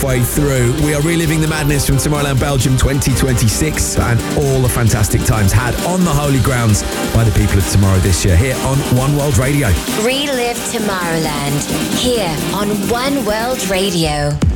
halfway through. We are reliving the madness from Tomorrowland Belgium 2026 and all the fantastic times had on the holy grounds by the people of Tomorrow this year here on One World Radio. Relive Tomorrowland here on One World Radio.